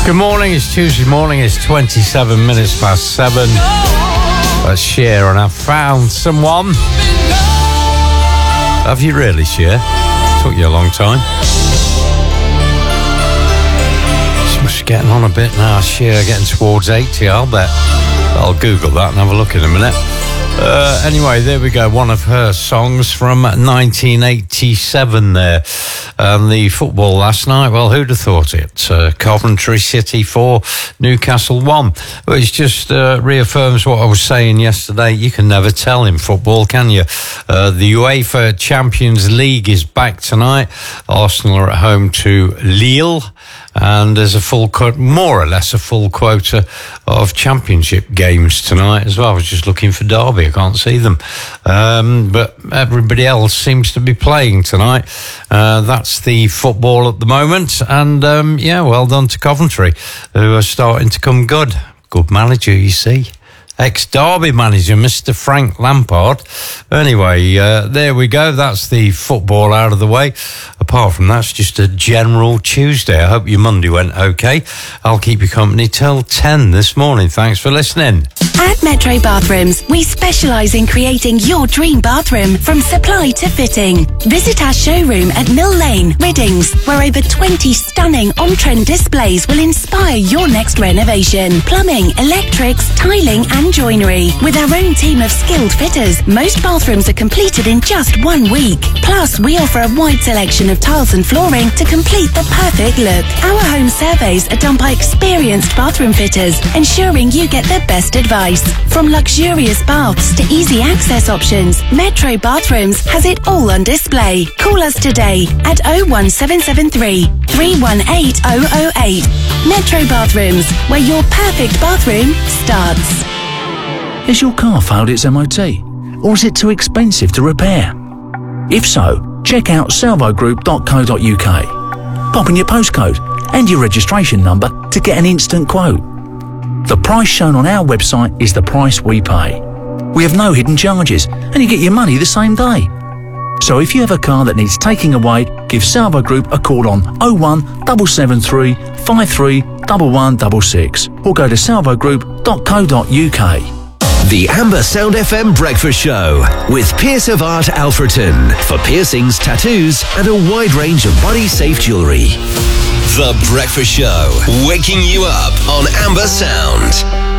Good morning, it's Tuesday morning, it's 27 minutes past 7. Let's share, and I've found someone. Have you really, Cher? Took you a long time. She's getting on a bit now, Cher, getting towards 80, I'll bet. I'll Google that and have a look in a minute. Anyway, there we go. One of her songs from 1987 there. And the football last night, well, who'd have thought it? Coventry City 4, Newcastle 1. Which just reaffirms what I was saying yesterday. You can never tell in football, can you? The UEFA Champions League is back tonight. Arsenal are at home to Lille. And there's a full, more or less a full quota of championship games tonight as well. I was just looking for Derby. I can't see them. But everybody else seems to be playing tonight. That's the football at the moment. And, yeah, well done to Coventry, who are starting to come good. Good manager, you see. Ex-Derby manager, Mr. Frank Lampard. Anyway, there we go. That's the football out of the way. Apart from that, it's just a general Tuesday. I hope your Monday went okay. I'll keep you company till 10 this morning. Thanks for listening. At Metro Bathrooms, we specialise in creating your dream bathroom from supply to fitting. Visit our showroom at Mill Lane, Riddings, where over 20 stunning on-trend displays will inspire your next renovation. Plumbing, electrics, tiling and joinery. With our own team of skilled fitters, most bathrooms are completed in just 1 week. Plus, we offer a wide selection of tiles and flooring to complete the perfect look. Our home surveys are done by experienced bathroom fitters, ensuring you get the best advice. From luxurious baths to easy access options, Metro Bathrooms has it all on display. Call us today at 01773 318 008. Metro Bathrooms, where your perfect bathroom starts. Has your car failed its MOT? Or is it too expensive to repair? If so, check out salvogroup.co.uk. Pop in your postcode and your registration number to get an instant quote. The price shown on our website is the price we pay. We have no hidden charges and you get your money the same day. So if you have a car that needs taking away, give Salvo Group a call on 01773 53 1166 or go to salvogroup.co.uk. The Amber Sound FM Breakfast Show with Pierce of Art Alfreton for piercings, tattoos and a wide range of body-safe jewellery. The Breakfast Show, waking you up on Amber Sound.